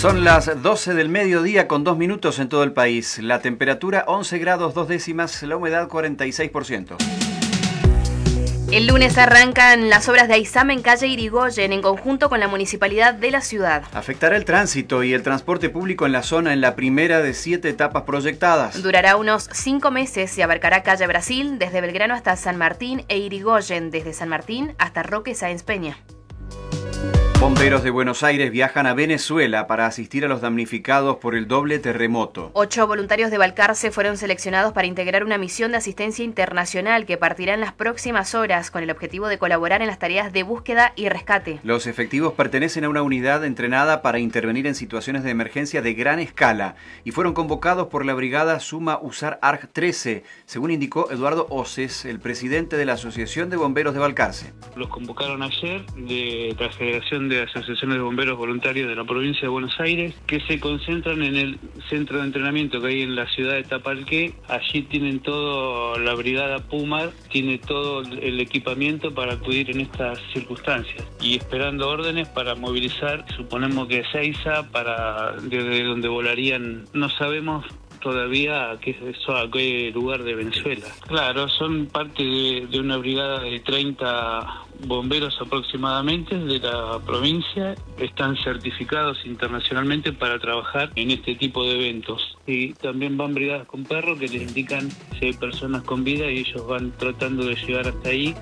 Son las 12 del mediodía con 2 minutos en todo el país. La temperatura 11 grados 2 décimas, la humedad 46%. El lunes arrancan las obras de Aizame en calle Irigoyen en conjunto con la municipalidad de la ciudad. Afectará el tránsito y el transporte público en la zona en la primera de 7 etapas proyectadas. Durará unos 5 meses y abarcará calle Brasil desde Belgrano hasta San Martín e Irigoyen desde San Martín hasta Roque Sáenz Peña. Bomberos de Buenos Aires viajan a Venezuela para asistir a los damnificados por el doble terremoto. 8 voluntarios de Balcarce fueron seleccionados para integrar una misión de asistencia internacional que partirá en las próximas horas con el objetivo de colaborar en las tareas de búsqueda y rescate. Los efectivos pertenecen a una unidad entrenada para intervenir en situaciones de emergencia de gran escala y fueron convocados por la brigada Suma Usar ARG 13, según indicó Eduardo Oces, el presidente de la Asociación de Bomberos de Balcarce. Los convocaron ayer de la Federación de Asociaciones de Bomberos Voluntarios de la provincia de Buenos Aires, que se concentran en el centro de entrenamiento que hay en la ciudad de Tapalqué. Allí tienen todo, la brigada Pumar tiene todo el equipamiento para acudir en estas circunstancias y esperando órdenes para movilizar, suponemos que Ezeiza, para desde donde volarían, no sabemos todavía a qué lugar de Venezuela. Claro, son parte de una brigada de 30 bomberos aproximadamente de la provincia. Están certificados internacionalmente para trabajar en este tipo de eventos. Y también van brigadas con perros que les indican si hay personas con vida y ellos van tratando de llegar hasta ahí.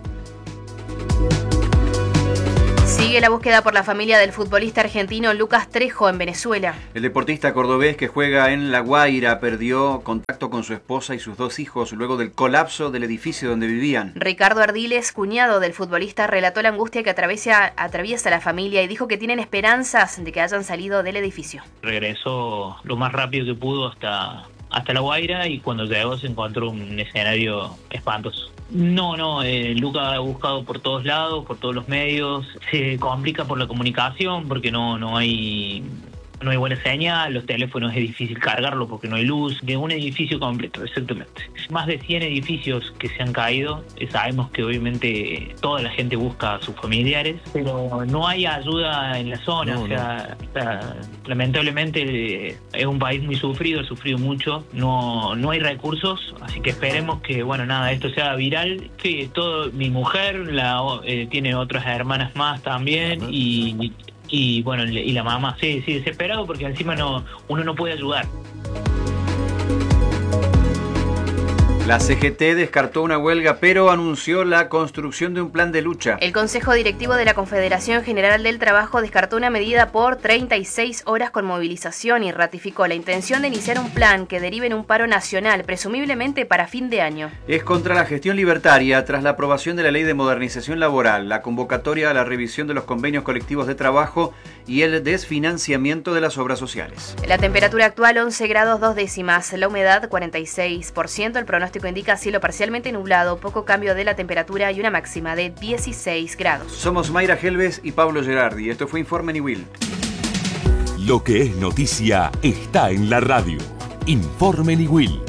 Sigue la búsqueda por la familia del futbolista argentino Lucas Trejo en Venezuela. El deportista cordobés que juega en La Guaira perdió contacto con su esposa y sus 2 hijos luego del colapso del edificio donde vivían. Ricardo Ardiles, cuñado del futbolista, relató la angustia que atraviesa la familia y dijo que tienen esperanzas de que hayan salido del edificio. Regresó lo más rápido que pudo hasta La Guaira y cuando llegó se encontró un escenario espantoso. No, Luca ha buscado por todos lados, por todos los medios. Se complica por la comunicación porque no hay buena señal, los teléfonos es difícil cargarlo porque no hay luz. De un edificio completo, exactamente. Más de 100 edificios que se han caído. Sabemos que obviamente toda la gente busca a sus familiares, pero no hay ayuda en la zona. Lamentablemente es un país muy sufrido, ha sufrido mucho. No hay recursos, así que esperemos que, esto sea viral. Sí, mi mujer tiene otras hermanas más también y la mamá, sí, desesperado porque encima uno no puede ayudar. La CGT descartó una huelga, pero anunció la construcción de un plan de lucha. El Consejo Directivo de la Confederación General del Trabajo descartó una medida por 36 horas con movilización y ratificó la intención de iniciar un plan que derive en un paro nacional, presumiblemente para fin de año. Es contra la gestión libertaria tras la aprobación de la Ley de Modernización Laboral, la convocatoria a la revisión de los convenios colectivos de trabajo y el desfinanciamiento de las obras sociales. La temperatura actual 11 grados 2 décimas, la humedad 46%, el pronóstico indica cielo parcialmente nublado, poco cambio de la temperatura y una máxima de 16 grados. Somos Mayra Helves y Pablo Gerardi. Esto fue Informe Niwil. Lo que es noticia está en la radio. Informe Niwil.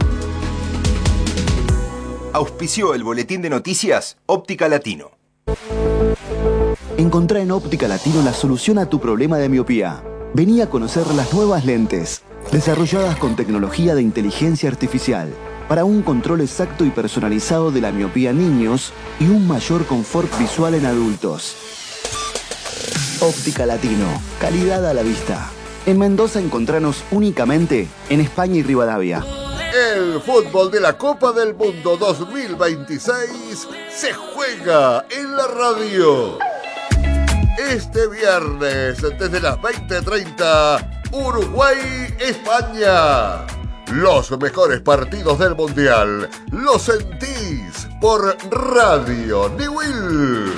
Auspició el boletín de noticias Óptica Latino. Encontrá en Óptica Latino la solución a tu problema de miopía. Vení a conocer las nuevas lentes, desarrolladas con tecnología de inteligencia artificial, para un control exacto y personalizado de la miopía en niños y un mayor confort visual en adultos. Óptica Latino, calidad a la vista. En Mendoza encontranos únicamente en España y Rivadavia. El fútbol de la Copa del Mundo 2026 se juega en la radio. Este viernes, desde las 20:30, Uruguay-España. Los mejores partidos del Mundial los sentís por Radio Niwil.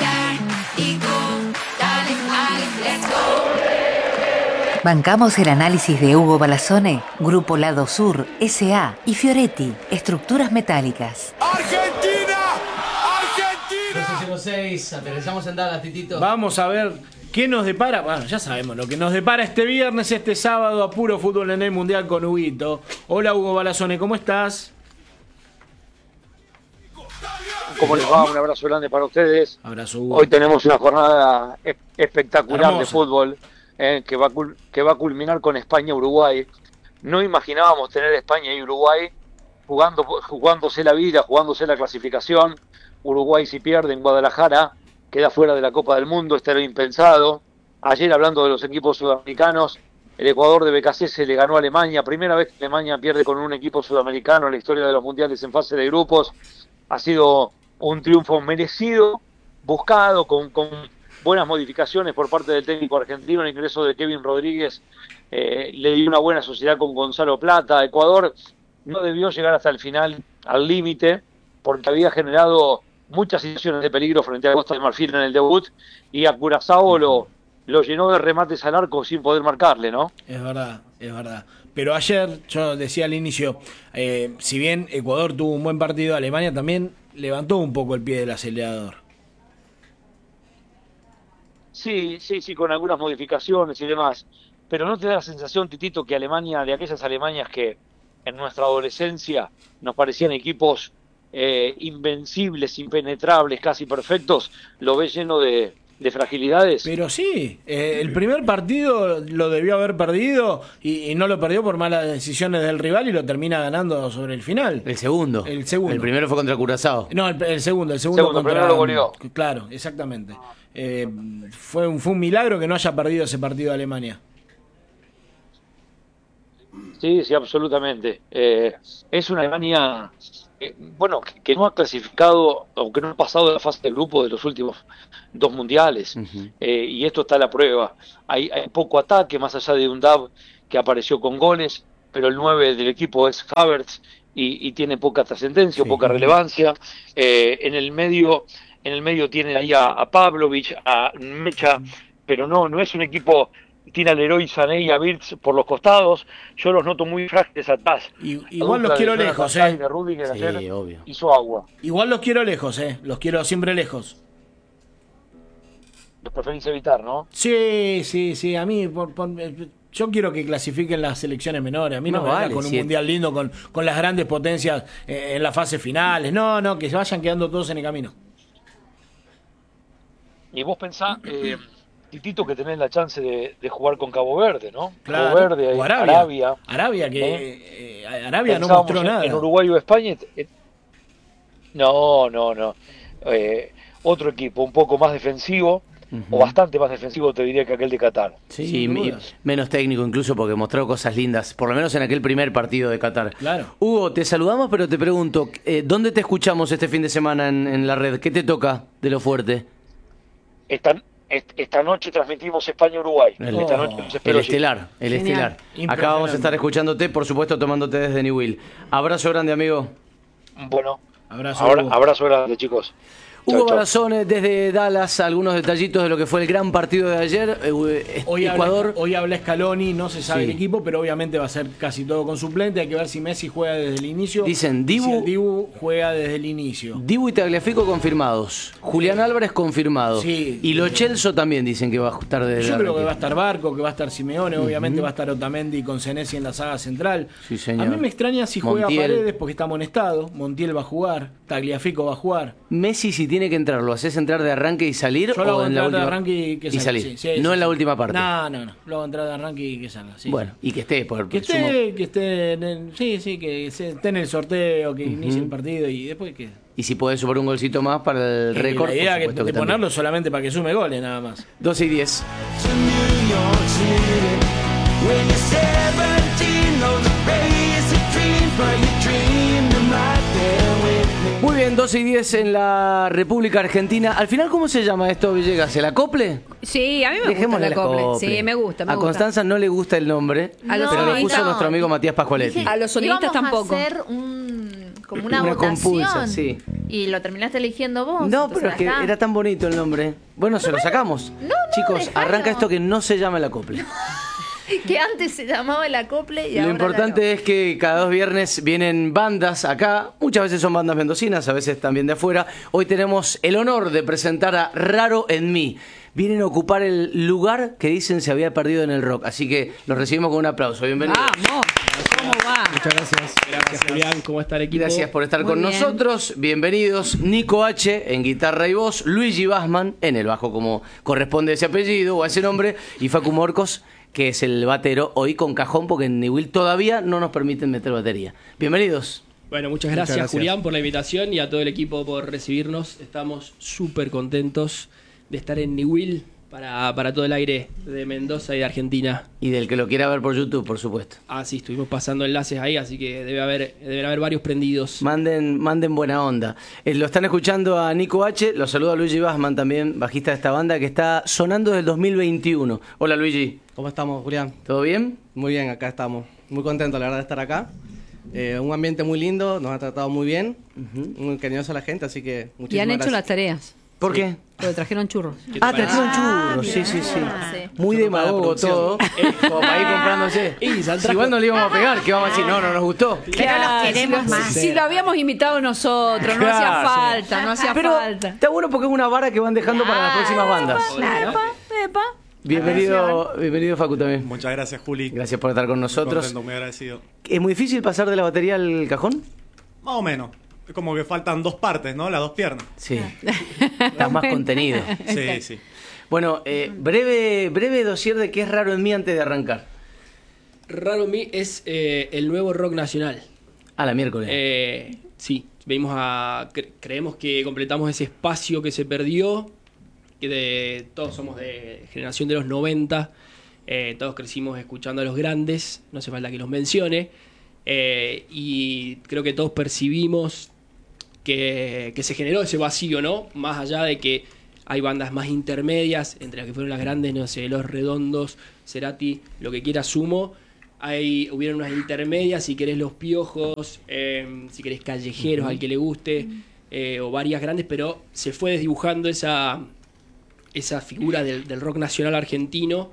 Bancamos el análisis de Hugo Balazone, Grupo Lado Sur, S.A. y Fioretti, Estructuras Metálicas. ¡Argentina! 12:06, aterrizamos en Dallas, Titito. Vamos a ver qué nos depara. Bueno, ya sabemos lo que nos depara este viernes, este sábado, a puro fútbol en el Mundial con Huguito. Hola Hugo Balazone, ¿cómo estás? ¿Cómo les va? Un abrazo grande para ustedes. Abrazo, Hugo. Hoy tenemos una jornada espectacular. Hermosa. De fútbol. que va a culminar con España-Uruguay. No imaginábamos tener España y Uruguay jugándose la vida, jugándose la clasificación. Uruguay, si pierde en Guadalajara, queda fuera de la Copa del Mundo. Esto era impensado. Ayer, hablando de los equipos sudamericanos, el Ecuador de BKC le ganó a Alemania. Primera vez que Alemania pierde con un equipo sudamericano en la historia de los mundiales en fase de grupos. Ha sido un triunfo merecido, buscado, con buenas modificaciones por parte del técnico argentino. El ingreso de Kevin Rodríguez le dio una buena sociedad con Gonzalo Plata. Ecuador no debió llegar hasta el final, al límite, porque había generado muchas situaciones de peligro frente a Costa de Marfil en el debut, y a Curazao lo llenó de remates al arco sin poder marcarle, ¿no? Es verdad. Pero ayer, yo decía al inicio, si bien Ecuador tuvo un buen partido, Alemania también levantó un poco el pie del acelerador. Sí, con algunas modificaciones y demás. Pero ¿no te da la sensación, Titito, que Alemania, de aquellas Alemanias que en nuestra adolescencia nos parecían equipos invencibles, impenetrables, casi perfectos, lo ves lleno de fragilidades? Pero sí, el primer partido lo debió haber perdido y no lo perdió por malas decisiones del rival y lo termina ganando sobre el final. El segundo. El primero fue contra Curazao. No, el segundo contra... Primero lo goleó. Claro, exactamente. Fue un milagro que no haya perdido ese partido de Alemania. Sí, absolutamente. Es una Alemania que no ha clasificado, o que no ha pasado de la fase de grupo de los últimos 2 mundiales. Y esto está a la prueba. Hay poco ataque, más allá de un Dab que apareció con goles, pero el 9 del equipo es Havertz y tiene poca trascendencia, poca relevancia. En el medio tiene ahí a Pavlovic, a Mecha, pero no es un equipo. Tiene al Leroy Sané y a Wirtz por los costados. Yo los noto muy frágiles atrás. Igual los quiero lejos, obvio. Hizo agua. Igual los quiero lejos, los quiero siempre lejos. Los preferís evitar, ¿no? Sí, a mí yo quiero que clasifiquen las selecciones menores. A mí no me vale con un mundial lindo, con las grandes potencias en las fases finales. No, que se vayan quedando todos en el camino. Y vos pensás... Titito, que tenés la chance de jugar con Cabo Verde, ¿no? Claro. Cabo Verde, o Arabia, que Arabia no mostró nada. En Uruguay o España, no. Otro equipo un poco más defensivo, o bastante más defensivo, te diría, que aquel de Qatar. Sí, menos técnico incluso, porque mostró cosas lindas, por lo menos en aquel primer partido de Qatar. Claro. Hugo, te saludamos, pero te pregunto, ¿dónde te escuchamos este fin de semana en la red? ¿Qué te toca de lo fuerte? Esta noche transmitimos España-Uruguay. El estelar. Acá vamos a estar escuchándote, por supuesto, tomándote desde Newell. Abrazo grande, amigo. Bueno, abrazo grande, chicos. Hugo Barazone desde Dallas, algunos detallitos de lo que fue el gran partido de ayer. Ecuador. Hoy habla Scaloni, no se sabe el equipo, pero obviamente va a ser casi todo con suplente. Hay que ver si Messi juega desde el inicio. Dicen Dibu juega desde el inicio. Dibu y Tagliafico confirmados. Julián Álvarez confirmado. Sí. Y Lo Celso también dicen que va a estar desde Yo creo que va a estar Barco, que va a estar Simeone, obviamente va a estar Otamendi con Senesi en la saga central. Sí, señor. A mí me extraña si juega Paredes porque está amonestado. Montiel va a jugar, Tagliafico va a jugar. Messi, si tiene que entrar, ¿lo haces entrar de arranque y salir? Yo lo hago en entrar la última... de arranque y salir. Sí, no en la última parte. No. Lo hago entrar de arranque y que salga. Sí, bueno, y que esté que esté en el sorteo, que inicie el partido y después que... Y si podés sumar un golcito más para el récord. La idea de ponerlo solamente para que sume goles, nada más. 12:10. Muy bien, 12:10 en la República Argentina. Al final, ¿cómo se llama esto, Villegas? ¿El acople? Sí, a mí me gusta el acople. Sí, me gusta. A Constanza no le gusta el nombre, pero lo puso nuestro amigo Matías Pascualetti. A los sonidistas tampoco. A hacer como una votación. Compulsa, sí. Y lo terminaste eligiendo vos. No, pero es que era tan bonito el nombre. Bueno, se lo sacamos. Chicos, dejalo. Arranca esto que no se llama el acople. Que antes se llamaba el acople y Lo ahora importante es que cada 2 viernes vienen bandas acá, muchas veces son bandas mendocinas, a veces también de afuera. Hoy tenemos el honor de presentar a Raro en Mí. Vienen a ocupar el lugar que dicen se había perdido en el rock, así que los recibimos con un aplauso. Bienvenidos. ¡Vamos! ¿Cómo va? Muchas gracias. Gracias, Julián. ¿Cómo está el equipo? Gracias por estar Muy con bien. nosotros. Bienvenidos. Nico H. en guitarra y voz, Luigi Bassman en el bajo, como corresponde a ese apellido o a ese nombre, y Facu Morcos, que es el batero, hoy con cajón, porque en Newell todavía no nos permiten meter batería. Bienvenidos. Bueno, muchas gracias, Julián, por la invitación y a todo el equipo por recibirnos. Estamos súper contentos de estar en Newell para todo el aire de Mendoza y de Argentina. Y del que lo quiera ver por YouTube, por supuesto. Ah, sí, estuvimos pasando enlaces ahí, así que deben haber varios prendidos. Manden buena onda. Lo están escuchando a Nico H. Lo saluda Luigi Bassman, también bajista de esta banda, que está sonando desde el 2021. Hola, Luigi. ¿Cómo estamos, Julián? ¿Todo bien? Muy bien, acá estamos. Muy contentos, la verdad, de estar acá. Un ambiente muy lindo, nos ha tratado muy bien, muy cariñosa la gente, así que muchísimas Y han gracias. hecho las tareas. ¿Por qué? Porque trajeron churros. Trajeron churros, sí. Muy demagogo todo, como para ir comprándose. Si igual no le íbamos a pegar, que vamos a decir, no nos gustó. Si lo habíamos imitado nosotros, no hacía falta, no hacía Pero falta. está bueno porque es una vara que van dejando para las próximas bandas. Claro. Epa. Bienvenido Facu también. Muchas gracias, Juli. Gracias por estar con nosotros. Muy contento, muy agradecido. ¿Es muy difícil pasar de la batería al cajón? Más o menos. Es como que faltan dos partes, ¿no? Las dos piernas. Sí. Estás más contenido. Sí. Bueno, breve dossier de qué es Raro en mí antes de arrancar. Raro en mí es el nuevo rock nacional. Ah, la miércoles. Sí, creemos que completamos ese espacio que se perdió, que todos somos de generación de los 90, todos crecimos escuchando a los grandes, no hace falta que los mencione, y creo que todos percibimos que se generó ese vacío, ¿no? Más allá de que hay bandas más intermedias, entre las que fueron las grandes, no sé, Los Redondos, Cerati, lo que quiera Sumo. Hubieron unas intermedias, si querés Los Piojos, si querés Callejeros, al que le guste, o varias grandes, pero se fue desdibujando esa figura del rock nacional argentino.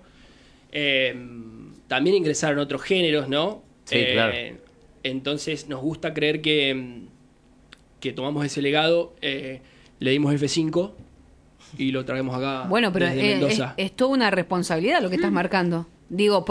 También ingresaron otros géneros, ¿no? Sí, claro. Entonces nos gusta creer que tomamos ese legado, le dimos F5 y lo traemos acá. Bueno, pero desde Mendoza. es toda una responsabilidad lo que estás marcando. Digo,